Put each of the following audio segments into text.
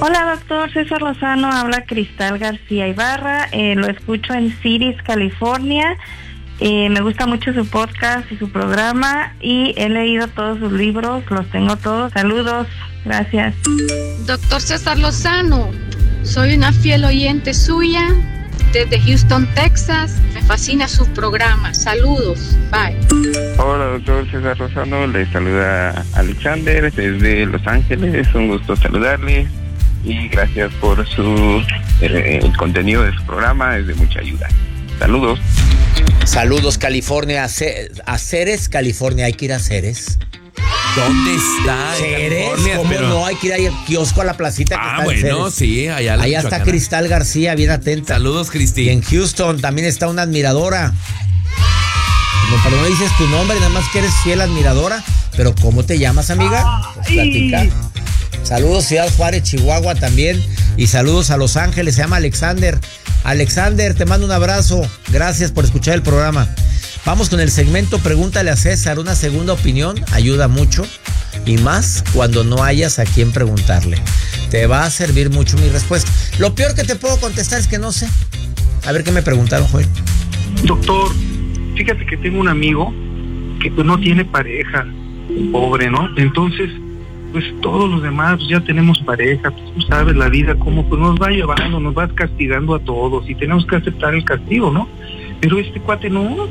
Hola, doctor César Lozano, habla Cristal García Ibarra, lo escucho en Cities, California. Me gusta mucho su podcast y su programa y he leído todos sus libros, los tengo todos. Saludos, gracias. Doctor César Lozano, soy una fiel oyente suya desde Houston, Texas. Me fascina su programa. Saludos, bye. Hola, doctor César Lozano, le saluda Alexander desde Los Ángeles. Un gusto saludarle y gracias por el contenido de su programa, es de mucha ayuda. Saludos. Saludos, California. A Ceres, California. Hay que ir a Ceres. ¿Dónde está? Ceres, ¿cómo pero... no? Hay que ir ahí al kiosco, a la placita que está bueno, Ceres. Sí, allá está Cristal García, bien atenta. Saludos, Cristi. Y en Houston también está una admiradora. Pero no dices tu nombre, nada más que eres fiel admiradora. Pero ¿cómo te llamas, amiga? Pues platica. Saludos, Ciudad Juárez, Chihuahua también. Y saludos a Los Ángeles, se llama Alexander. Alexander, te mando un abrazo. Gracias por escuchar el programa. Vamos con el segmento Pregúntale a César. Una segunda opinión ayuda mucho. Y más cuando no hayas a quién preguntarle. Te va a servir mucho mi respuesta. Lo peor que te puedo contestar es que no sé. A ver qué me preguntaron, Joel. Doctor, fíjate que tengo un amigo que pues no tiene pareja. Pobre, ¿no? Entonces, pues todos los demás pues, ya tenemos pareja, pues tú sabes la vida como pues nos va llevando, nos va castigando a todos y tenemos que aceptar el castigo, ¿no? Pero este cuate no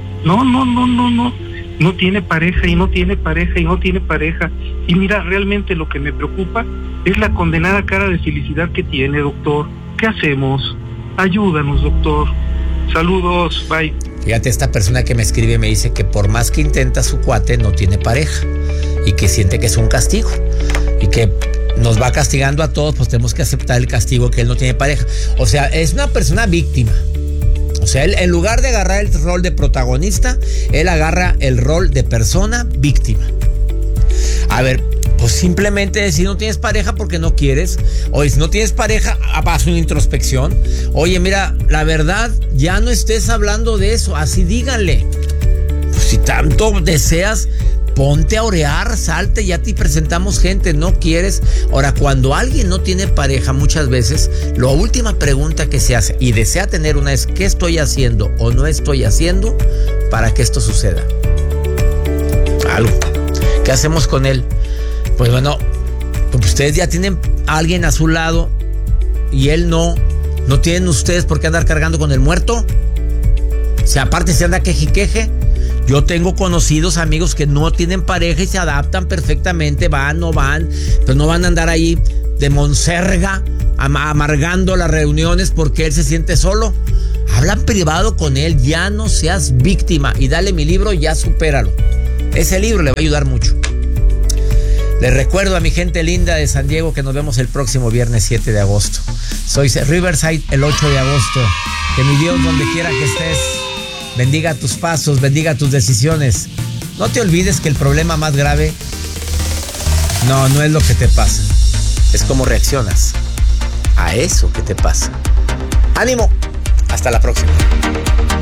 tiene pareja y no tiene pareja y no tiene pareja. Y mira, realmente lo que me preocupa es la condenada cara de felicidad que tiene, doctor. ¿Qué hacemos? Ayúdanos, doctor. Saludos, bye. Fíjate, esta persona que me escribe me dice que por más que intenta su cuate no tiene pareja y que siente que es un castigo y que nos va castigando a todos, pues tenemos que aceptar el castigo que él no tiene pareja. O sea, es una persona víctima. O sea, él en lugar de agarrar el rol de protagonista, él agarra el rol de persona víctima. A ver, pues simplemente si no tienes pareja porque no quieres, oye, si no tienes pareja, haz una introspección. Oye, mira, la verdad, ya no estés hablando de eso, así díganle. Pues si tanto deseas, ponte a orear, salte, ya te presentamos gente, no quieres. Ahora, cuando alguien no tiene pareja, muchas veces, la última pregunta que se hace y desea tener una es, ¿qué estoy haciendo o no estoy haciendo para que esto suceda? Algo. ¿Qué hacemos con él? Pues bueno, pues ustedes ya tienen a alguien a su lado y él no tienen ustedes por qué andar cargando con el muerto. O sea, aparte se anda queje y queje. Yo tengo conocidos amigos que no tienen pareja y se adaptan perfectamente, no van, pero no van a andar ahí de monserga amargando las reuniones porque él se siente solo. Habla en privado con él, ya no seas víctima y dale mi libro, ya supéralo. Ese libro le va a ayudar mucho. Les recuerdo a mi gente linda de San Diego que nos vemos el próximo viernes 7 de agosto. Soy Riverside el 8 de agosto. Que mi Dios, donde quiera que estés, bendiga tus pasos, bendiga tus decisiones. No te olvides que el problema más grave no es lo que te pasa, es cómo reaccionas a eso que te pasa. ¡Ánimo! Hasta la próxima.